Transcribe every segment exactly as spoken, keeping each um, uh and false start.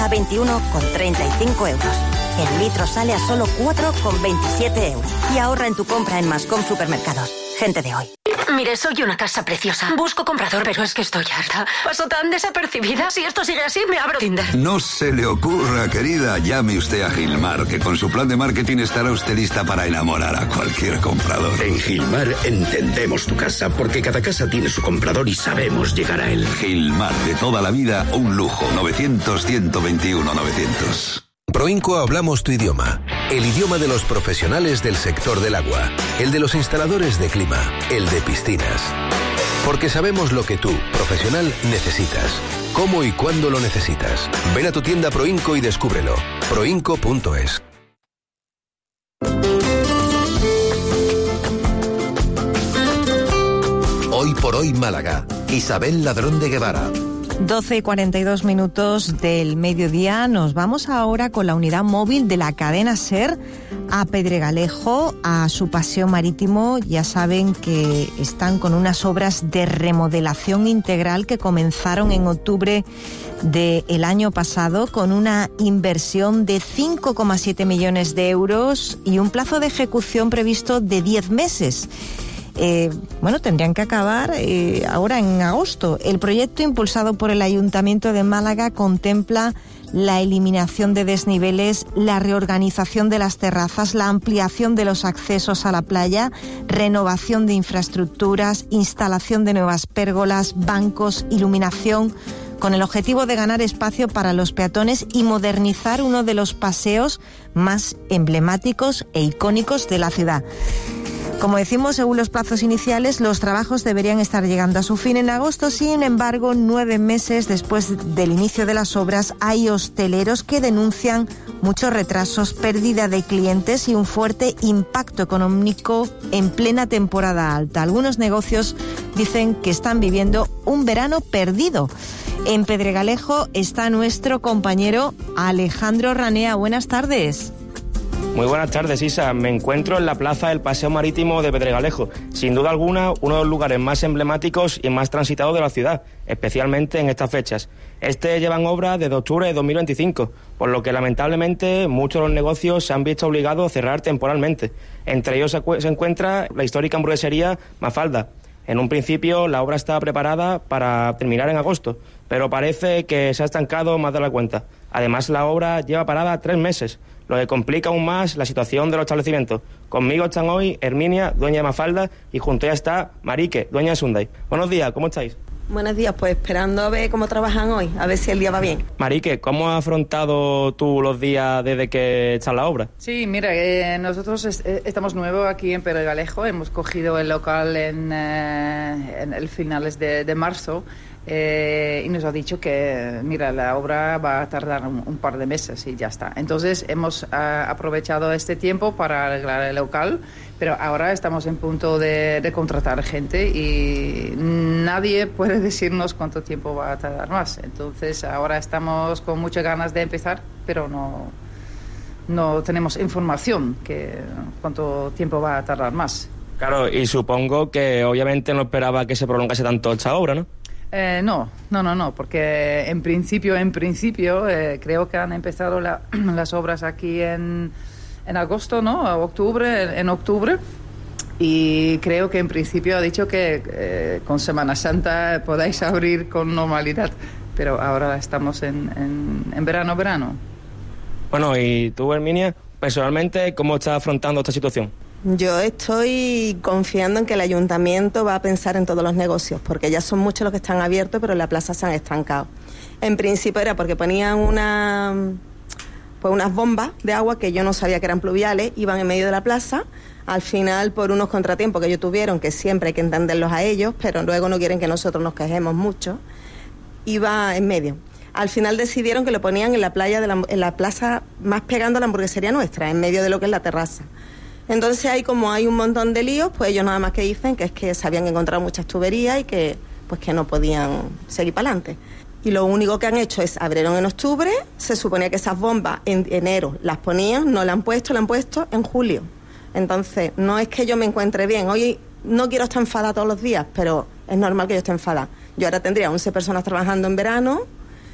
a veintiuno con treinta y cinco euros. El litro sale a solo cuatro con veintisiete euros. Y ahorra en tu compra en Mascom Supermercados. Gente de hoy. Mire, soy una casa preciosa. Busco comprador, pero es que estoy harta. Paso tan desapercibida. Si esto sigue así, me abro Tinder. No se le ocurra, querida. Llame usted a Gilmar, que con su plan de marketing estará usted lista para enamorar a cualquier comprador. En Gilmar entendemos tu casa, porque cada casa tiene su comprador y sabemos llegar a él. Gilmar, de toda la vida, un lujo. novecientos, ciento veintiuno, novecientos. Proinco hablamos tu idioma, el idioma de los profesionales del sector del agua, el de los instaladores de clima, el de piscinas. Porque sabemos lo que tú, profesional, necesitas, cómo y cuándo lo necesitas. Ven a tu tienda Proinco y descúbrelo. proinco punto es. Hoy por hoy Málaga. Isabel Ladrón de Guevara. doce y cuarenta y dos minutos del mediodía. Nos vamos ahora con la unidad móvil de la cadena SER a Pedregalejo, a su paseo marítimo. Ya saben que están con unas obras de remodelación integral que comenzaron en octubre del año pasado con una inversión de cinco coma siete millones de euros y un plazo de ejecución previsto de diez meses. Eh, bueno, tendrían que acabar eh, ahora en agosto. El proyecto impulsado por el Ayuntamiento de Málaga contempla la eliminación de desniveles, la reorganización de las terrazas, la ampliación de los accesos a la playa, renovación de infraestructuras, instalación de nuevas pérgolas, bancos, iluminación, con el objetivo de ganar espacio para los peatones y modernizar uno de los paseos más emblemáticos e icónicos de la ciudad. Como decimos, según los plazos iniciales, los trabajos deberían estar llegando a su fin en agosto. Sin embargo, nueve meses después del inicio de las obras, hay hosteleros que denuncian muchos retrasos, pérdida de clientes y un fuerte impacto económico en plena temporada alta. Algunos negocios dicen que están viviendo un verano perdido. En Pedregalejo está nuestro compañero Alejandro Ranea. Buenas tardes. Muy buenas tardes, Isa. Me encuentro en la plaza del Paseo Marítimo de Pedregalejo. Sin duda alguna, uno de los lugares más emblemáticos y más transitados de la ciudad, especialmente en estas fechas. Este lleva en obra desde octubre de dos mil veinticinco, por lo que lamentablemente muchos de los negocios se han visto obligados a cerrar temporalmente. Entre ellos se encuentra la histórica hamburguesería Mafalda. En un principio la obra estaba preparada para terminar en agosto, pero parece que se ha estancado más de la cuenta. Además, la obra lleva parada tres meses, lo que complica aún más la situación de los establecimientos. Conmigo están hoy Herminia, dueña de Mafalda, y junto a ella está Marique, dueña de Sunday. Buenos días, ¿cómo estáis? Buenos días, pues esperando a ver cómo trabajan hoy, a ver si el día va bien. Marique, ¿cómo has afrontado tú los días desde que está la obra? Sí, mira, eh, nosotros es, eh, estamos nuevos aquí en Pedregalejo, hemos cogido el local en, eh, en el finales de, de marzo. Eh, y nos ha dicho que, mira, la obra va a tardar un, un par de meses y ya está. Entonces hemos uh, aprovechado este tiempo para arreglar el local, pero ahora estamos en punto de, de contratar gente y nadie puede decirnos cuánto tiempo va a tardar más. Entonces ahora estamos con muchas ganas de empezar, pero no, no tenemos información que cuánto tiempo va a tardar más. Claro, y supongo que obviamente no esperaba que se prolongase tanto esta obra, ¿no? Eh, no, no, no, no, porque en principio, en principio, eh, creo que han empezado la, las obras aquí en, en agosto, ¿no? O octubre, en octubre, y creo que en principio ha dicho que eh, con Semana Santa podáis abrir con normalidad, pero ahora estamos en, en, en verano, verano. Bueno, y tú, Herminia, personalmente, ¿cómo estás afrontando esta situación? Yo estoy confiando en que el ayuntamiento va a pensar en todos los negocios, porque ya son muchos los que están abiertos, pero en la plaza se han estancado. En principio era porque ponían una, pues unas bombas de agua que yo no sabía que eran pluviales, iban en medio de la plaza. Al final, por unos contratiempos que ellos tuvieron, que siempre hay que entenderlos a ellos, pero luego no quieren que nosotros nos quejemos mucho, iba en medio. Al final decidieron que lo ponían en la playa de la, en la plaza más pegando a la hamburguesería nuestra, en medio de lo que es la terraza. Entonces ahí, como hay un montón de líos, pues ellos nada más que dicen que es que se habían encontrado muchas tuberías y que pues que no podían seguir para adelante. Y lo único que han hecho es, abrieron en octubre, se suponía que esas bombas en enero las ponían, no las han puesto, las han puesto en julio. Entonces, no es que yo me encuentre bien, oye, no quiero estar enfadada todos los días, pero es normal que yo esté enfadada. Yo ahora tendría once personas trabajando en verano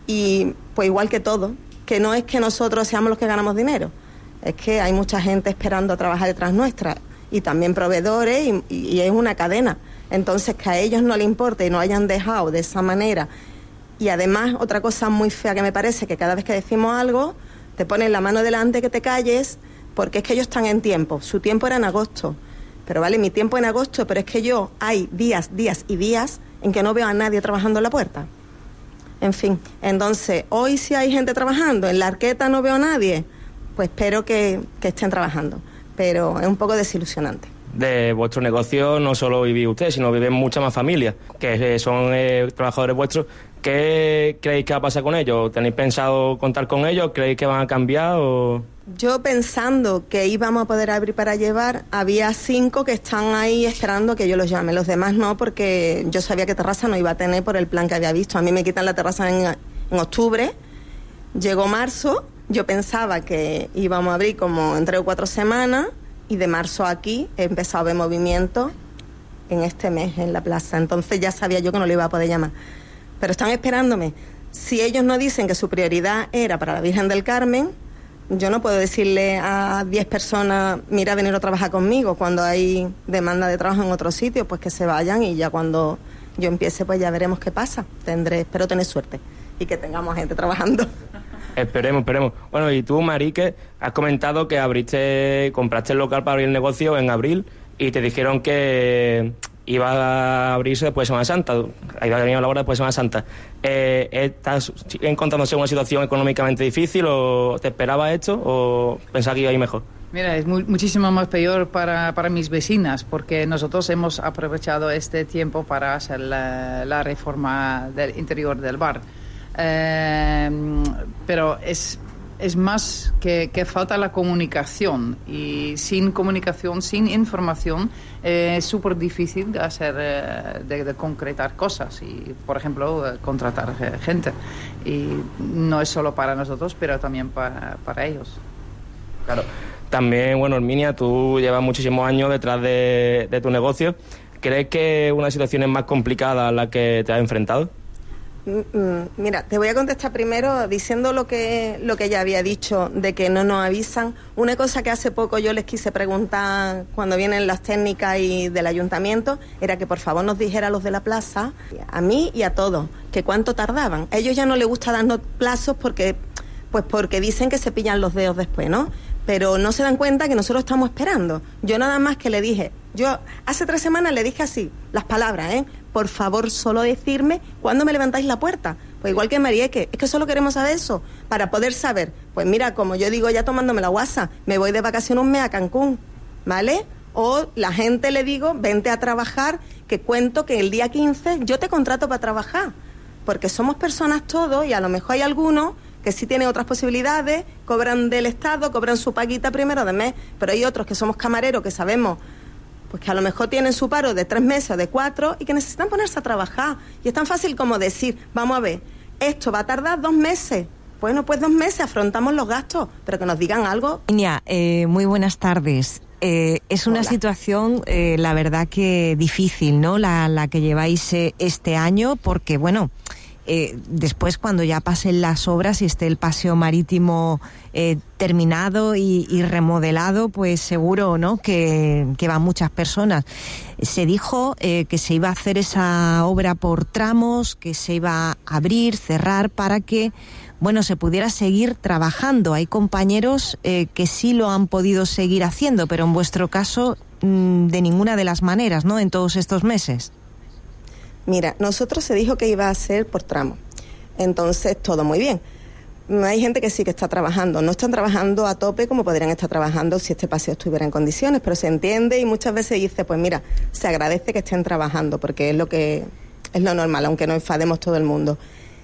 Y pues igual que todo, que no es que nosotros seamos los que ganamos dinero, es que hay mucha gente esperando a trabajar detrás nuestra, y también proveedores, y, y es una cadena. Entonces, que a ellos no les importe y no hayan dejado de esa manera. Y además, otra cosa muy fea que me parece, que cada vez que decimos algo, te ponen la mano delante que te calles, porque es que ellos están en tiempo. Su tiempo era en agosto. Pero vale, mi tiempo en agosto, pero es que yo hay días, días y días en que no veo a nadie trabajando en la puerta. En fin, entonces, hoy sí hay gente trabajando, en la arqueta no veo a nadie, pues espero que, que estén trabajando. Pero es un poco desilusionante. De vuestro negocio no solo vivís usted, sino viven muchas más familias, que son eh, trabajadores vuestros. ¿Qué creéis que va a pasar con ellos? ¿Tenéis pensado contar con ellos? ¿Creéis que van a cambiar o...? Yo pensando que íbamos a poder abrir para llevar, había cinco que están ahí esperando que yo los llame. Los demás no, porque yo sabía que terraza no iba a tener por el plan que había visto. A mí me quitan la terraza en, en octubre, llegó marzo, yo pensaba que íbamos a abrir como en tres o cuatro semanas, y de marzo a aquí he empezado a ver movimiento en este mes en la plaza. Entonces ya sabía yo que no lo iba a poder llamar. Pero están esperándome. Si ellos no dicen que su prioridad era para la Virgen del Carmen, yo no puedo decirle a diez personas, mira, venir a trabajar conmigo, cuando hay demanda de trabajo en otro sitio, pues que se vayan, y ya cuando yo empiece, pues ya veremos qué pasa. Tendré, espero tener suerte y que tengamos gente trabajando. Esperemos, esperemos. Bueno, y tú, Marique, has comentado que abriste, compraste el local para abrir el negocio en abril y te dijeron que iba a abrirse después de Semana Santa, iba a venir la hora después de Semana Santa. Eh, ¿Estás encontrándose en una situación económicamente difícil o te esperabas esto o pensabas que iba a ir mejor? Mira, es muy, muchísimo más peor para, para mis vecinas, porque nosotros hemos aprovechado este tiempo para hacer la, la reforma del interior del bar. Eh, pero es, es más que, que falta la comunicación, y sin comunicación, sin información, eh, es súper difícil de hacer, eh, de, de concretar cosas y, por ejemplo, eh, contratar eh, gente. Y no es solo para nosotros, pero también para, para ellos. Claro. También, bueno, Herminia, tú llevas muchísimos años detrás de, de tu negocio. ¿Crees que una situación es más complicada a la que te has enfrentado? Mira, te voy a contestar primero diciendo lo que lo que ya había dicho, de que no nos avisan. Una cosa que hace poco yo les quise preguntar cuando vienen las técnicas y del ayuntamiento, era que por favor nos dijera a los de la plaza, a mí y a todos, que cuánto tardaban. A ellos ya no les gusta darnos plazos porque, pues porque dicen que se pillan los dedos después, ¿no? Pero no se dan cuenta que nosotros estamos esperando. Yo nada más que le dije, yo hace tres semanas le dije así, las palabras, ¿eh? Por favor, solo decirme cuándo me levantáis la puerta. Pues igual que Marieque, es que solo queremos saber eso, para poder saber. Pues mira, como yo digo ya tomándome la guasa, me voy de vacaciones un mes a Cancún, ¿vale? O la gente le digo, vente a trabajar, que cuento que el día quince yo te contrato para trabajar. Porque somos personas todos y a lo mejor hay algunos que sí tienen otras posibilidades, cobran del Estado, cobran su paguita primero de mes, pero hay otros que somos camareros que sabemos pues que a lo mejor tienen su paro de tres meses o de cuatro y que necesitan ponerse a trabajar. Y es tan fácil como decir, vamos a ver, esto va a tardar dos meses. Bueno, pues dos meses, afrontamos los gastos, pero que nos digan algo. Niña, eh, muy buenas tardes. Eh, es una Hola. situación, eh, la verdad que difícil, ¿no? La, la que lleváis eh, este año, porque, bueno, eh, después cuando ya pasen las obras y esté el paseo marítimo eh, terminado y, y remodelado, pues seguro, ¿no?, que, que van muchas personas. Se dijo eh, que se iba a hacer esa obra por tramos, que se iba a abrir, cerrar, para que, bueno, se pudiera seguir trabajando. Hay compañeros eh, que sí lo han podido seguir haciendo, pero en vuestro caso mmm, de ninguna de las maneras, ¿no?, en todos estos meses. Mira, nosotros se dijo que iba a ser por tramo, entonces todo muy bien. Hay gente que sí que está trabajando, no están trabajando a tope como podrían estar trabajando si este paseo estuviera en condiciones, pero se entiende y muchas veces dice, pues mira, se agradece que estén trabajando porque es lo que es lo normal, aunque nos enfademos todo el mundo.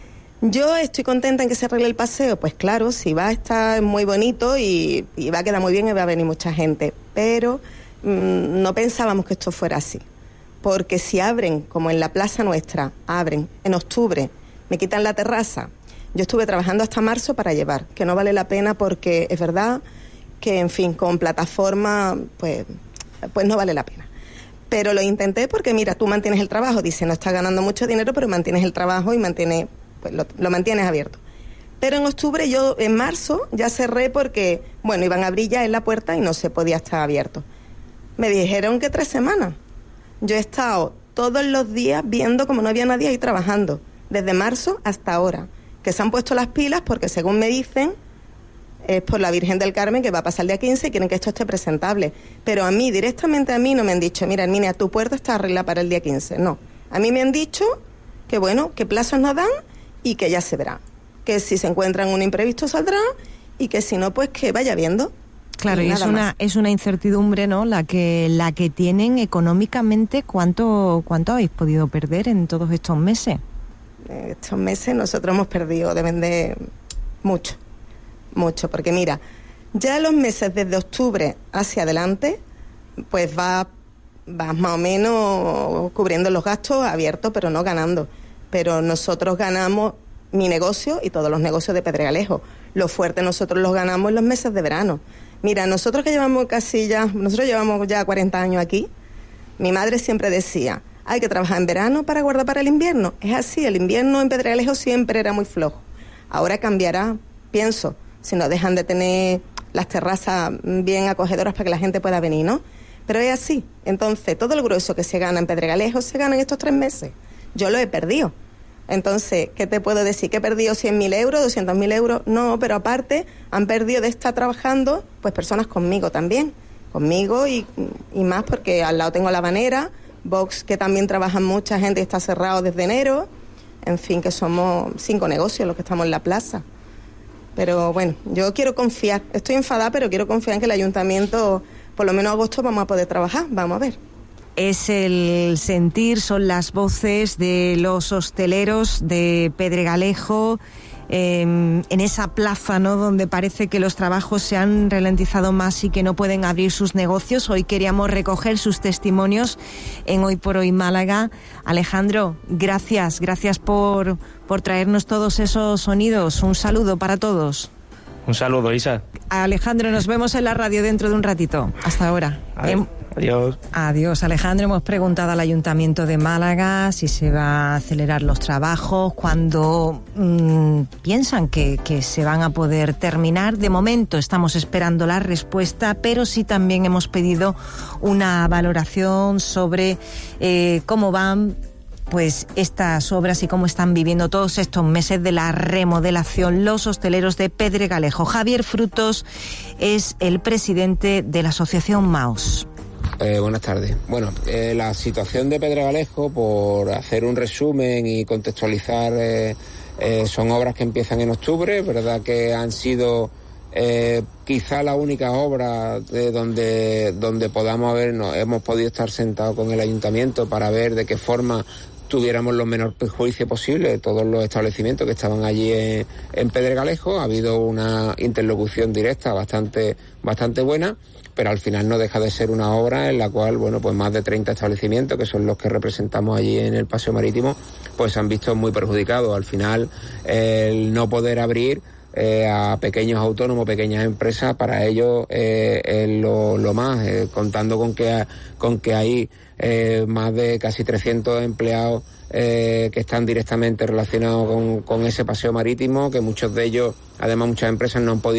Yo estoy contenta en que se arregle el paseo, pues claro, si va a estar muy bonito y, y va a quedar muy bien y va a venir mucha gente, pero mmm, no pensábamos que esto fuera así. Porque si abren, como en la plaza nuestra, abren en octubre, me quitan la terraza. Yo estuve trabajando hasta marzo para llevar, que no vale la pena porque es verdad que, en fin, con plataforma, pues, pues no vale la pena. Pero lo intenté porque, mira, tú mantienes el trabajo, dice, no estás ganando mucho dinero, pero mantienes el trabajo y mantienes pues lo, lo mantienes abierto. Pero en octubre, yo en marzo, ya cerré porque, bueno, iban a abrir ya en la puerta y no se podía estar abierto. Me dijeron que tres semanas. Yo he estado todos los días viendo como no había nadie ahí trabajando, desde marzo hasta ahora, que se han puesto las pilas porque, según me dicen, es por la Virgen del Carmen que va a pasar el día quince y quieren que esto esté presentable. Pero a mí, directamente a mí, no me han dicho, mira, Herminia, tu puerta está arreglada para el día quince. No, a mí me han dicho que, bueno, que plazos nos dan y que ya se verá. Que si se encuentran un imprevisto saldrá y que si no, pues que vaya viendo. Claro, y, y es una es una incertidumbre, ¿no? La que la que tienen económicamente. ¿Cuánto cuánto habéis podido perder en todos estos meses? Estos meses nosotros hemos perdido de vender mucho, mucho, porque mira, ya los meses desde octubre hacia adelante, pues va, va más o menos cubriendo los gastos abiertos, pero no ganando. Pero nosotros ganamos, mi negocio y todos los negocios de Pedregalejo. Lo fuerte nosotros los ganamos en los meses de verano. Mira, nosotros que llevamos casi ya, nosotros llevamos ya cuarenta años aquí, mi madre siempre decía, hay que trabajar en verano para guardar para el invierno. Es así, el invierno en Pedregalejo siempre era muy flojo. Ahora cambiará, pienso, si no dejan de tener las terrazas bien acogedoras para que la gente pueda venir, ¿no? Pero es así. Entonces, todo el grueso que se gana en Pedregalejo se gana en estos tres meses. Yo lo he perdido. Entonces, ¿qué te puedo decir? ¿Que he perdido cien mil euros, doscientos mil euros? No, pero aparte han perdido de estar trabajando pues personas conmigo también, conmigo y, y más porque al lado tengo La Habanera, Vox, que también trabajan mucha gente y está cerrado desde enero, en fin, que somos cinco negocios los que estamos en la plaza. Pero bueno, yo quiero confiar, estoy enfadada, pero quiero confiar en que el ayuntamiento, por lo menos agosto, vamos a poder trabajar, vamos a ver. Es el sentir, son las voces de los hosteleros de Pedregalejo, eh, en esa plaza, ¿no?, donde parece que los trabajos se han ralentizado más y que no pueden abrir sus negocios. Hoy queríamos recoger sus testimonios en Hoy por Hoy Málaga. Alejandro, gracias, gracias por, por traernos todos esos sonidos. Un saludo para todos. Un saludo, Isa. Alejandro, nos vemos en la radio dentro de un ratito. Hasta ahora. Adiós. Adiós. Adiós, Alejandro. Hemos preguntado al Ayuntamiento de Málaga si se va a acelerar los trabajos, cuando mmm, piensan que, que se van a poder terminar. De momento estamos esperando la respuesta, pero sí también hemos pedido una valoración sobre eh, cómo van pues estas obras y cómo están viviendo todos estos meses de la remodelación los hosteleros de Pedregalejo. Javier Frutos es el presidente de la asociación MAOS. Eh, buenas tardes. Bueno, eh, la situación de Pedregalejo, por hacer un resumen y contextualizar, eh, eh, son obras que empiezan en octubre, verdad que han sido eh, quizá la única obra de donde donde podamos haber, no, hemos podido estar sentados con el ayuntamiento para ver de qué forma tuviéramos los menor perjuicio posible de todos los establecimientos que estaban allí en, en Pedregalejo. Ha habido una interlocución directa bastante bastante buena, pero al final no deja de ser una obra en la cual, bueno, pues más de treinta establecimientos, que son los que representamos allí en el Paseo Marítimo, pues se han visto muy perjudicados. Al final, el no poder abrir eh, a pequeños autónomos, pequeñas empresas, para ellos eh, es lo, lo más, eh, contando con que, con que hay eh, más de casi trescientos empleados eh, que están directamente relacionados con, con ese paseo marítimo, que muchos de ellos, además muchas empresas no han podido